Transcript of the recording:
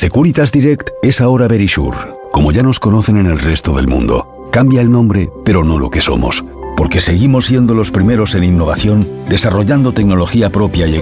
Securitas Direct es ahora Verisure, como ya nos conocen en el resto del mundo. Cambia el nombre, pero no lo que somos, porque seguimos siendo los primeros en innovación, desarrollando tecnología propia y